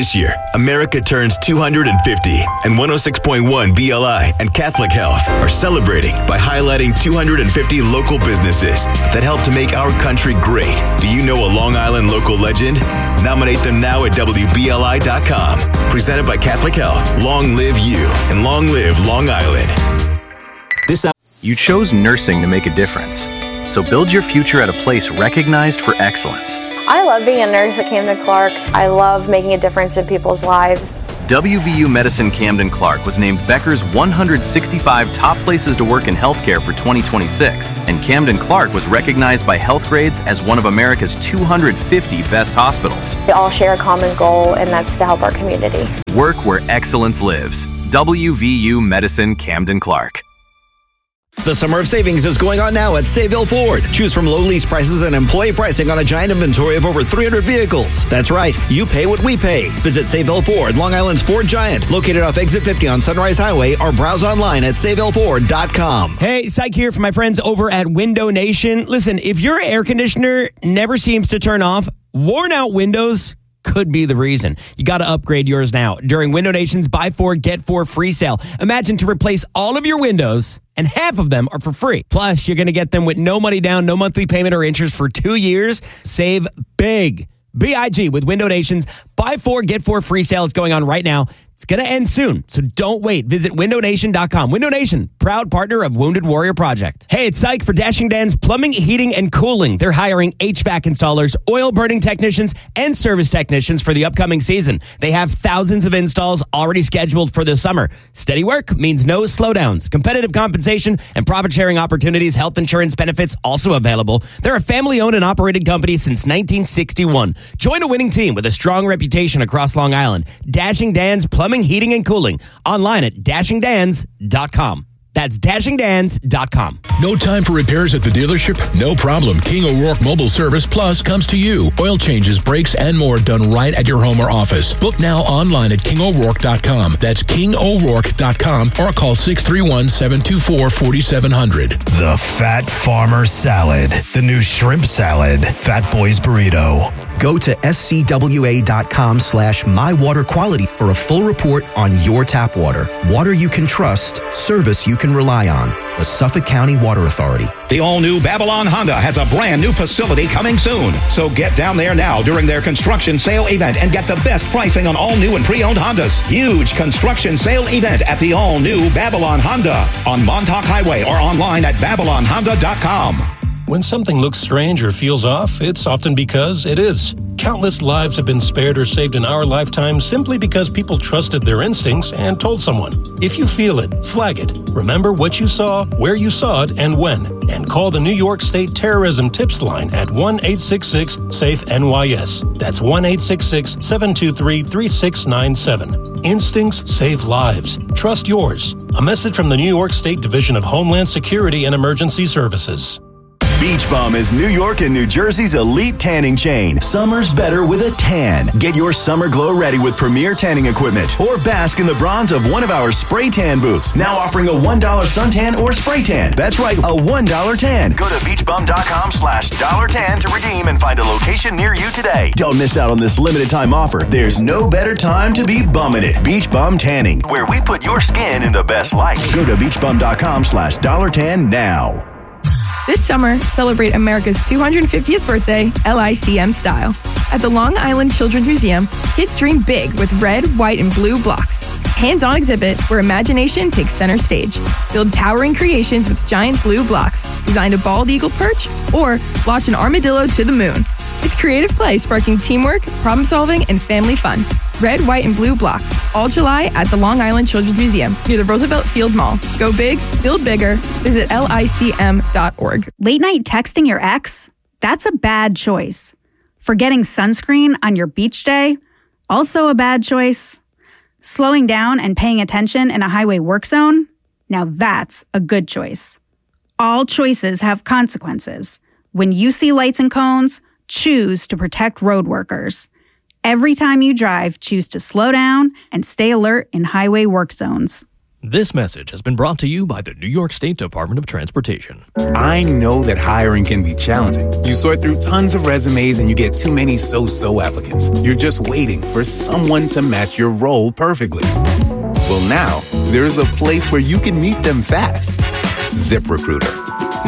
This year, America turns 250, and 106.1 BLI and Catholic Health are celebrating by highlighting 250 local businesses that help to make our country great. Do you know a Long Island local legend? Nominate them now at WBLI.com. Presented by Catholic Health. Long live you, and long live Long Island. You chose nursing to make a difference. So build your future at a place recognized for excellence. I love being a nurse at Camden Clark. I love making a difference in people's lives. WVU Medicine Camden Clark was named Becker's 165 top places to work in healthcare for 2026, and Camden Clark was recognized by Healthgrades as one of America's 250 best hospitals. We all share a common goal, and that's to help our community. Work where excellence lives. WVU Medicine Camden Clark. The summer of savings is going on now at Sayville Ford. Choose from low lease prices and employee pricing on a giant inventory of over 300 vehicles. That's right, you pay what we pay. Visit Sayville Ford, Long Island's Ford Giant, located off Exit 50 on Sunrise Highway, or browse online at SayvilleFord.com. Hey, Syke here for my friends over at Window Nation. Listen, if your air conditioner never seems to turn off, worn out windows could be the reason. You got to upgrade yours now during Window Nation's Buy 4, Get 4 free sale. Imagine to replace all of your windows, and half of them are for free. Plus, you're going to get them with no money down, no monthly payment or interest for 2 years. Save big. BIG with Window Nation's Buy 4, Get 4 free sale. It's going on right now. It's going to end soon, so don't wait. Visit windownation.com. Window Nation, proud partner of Wounded Warrior Project. Hey, it's Syke for Dashing Dan's Plumbing, Heating, and Cooling. They're hiring HVAC installers, oil burning technicians, and service technicians for the upcoming season. They have thousands of installs already scheduled for the summer. Steady work means no slowdowns. Competitive compensation and profit-sharing opportunities, health insurance benefits also available. They're a family-owned and operated company since 1961. Join a winning team with a strong reputation across Long Island. Dashing Dan's Plumbing, Heating, and Cooling. Online at dashingdans.com. That's dashingdans.com. No time for repairs at the dealership? No problem. King O'Rourke Mobile Service Plus comes to you. Oil changes, brakes, and more done right at your home or office. Book now online at kingo'rourke.com. That's kingo'rourke.com or call 631-724-4700. The Fat Farmer Salad. The new shrimp salad. Fat Boys Burrito. Go to scwa.com/mywaterquality for a full report on your tap water. Water you can trust, service you can rely on. The Suffolk County Water Authority. The all-new Babylon Honda has a brand new facility coming soon. So get down there now during their construction sale event and get the best pricing on all new and pre-owned Hondas. Huge construction sale event at the all-new Babylon Honda on Montauk Highway or online at babylonhonda.com. When something looks strange or feels off, it's often because it is. Countless lives have been spared or saved in our lifetime simply because people trusted their instincts and told someone. If you feel it, flag it. Remember what you saw, where you saw it, and when. And call the New York State Terrorism Tips Line at 1-866-SAFE-NYS. That's 1-866-723-3697. Instincts save lives. Trust yours. A message from the New York State Division of Homeland Security and Emergency Services. Beach Bum is New York and New Jersey's elite tanning chain. Summer's better with a tan. Get your summer glow ready with premier tanning equipment or bask in the bronze of one of our spray tan booths. Now offering a $1 suntan or spray tan. That's right, a $1 tan. Go to beachbum.com/$tan to redeem and find a location near you today. Don't miss out on this limited time offer. There's no better time to be bumming it. Beach Bum Tanning, where we put your skin in the best light. Go to beachbum.com/$tan now. This summer, celebrate America's 250th birthday, LICM style. At the Long Island Children's Museum, kids dream big with red, white, and blue blocks. Hands-on exhibit where imagination takes center stage. Build towering creations with giant blue blocks, design a bald eagle perch, or launch an armadillo to the moon. It's creative play sparking teamwork, problem-solving, and family fun. Red, white, and blue blocks, all July at the Long Island Children's Museum near the Roosevelt Field Mall. Go big, build bigger. Visit licm.org. Late night texting your ex? That's a bad choice. Forgetting sunscreen on your beach day? Also a bad choice. Slowing down and paying attention in a highway work zone? Now that's a good choice. All choices have consequences. When you see lights and cones, choose to protect road workers. Every time you drive, choose to slow down and stay alert in highway work zones. This message has been brought to you by the New York State Department of Transportation. I know that hiring can be challenging. You sort through tons of resumes and you get too many so-so applicants. You're just waiting for someone to match your role perfectly. Well, now, there's a place where you can meet them fast. ZipRecruiter.